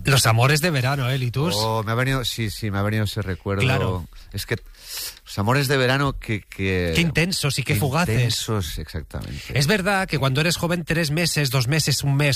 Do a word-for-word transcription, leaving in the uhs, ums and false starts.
Los amores de verano, ¿eh, Litus? Oh, me ha venido, sí, sí, me ha venido ese recuerdo. Claro. Es que los amores de verano que... que qué intensos y qué, qué fugaces. Intensos, exactamente. Es verdad que cuando eres joven, tres meses, dos meses, un mes,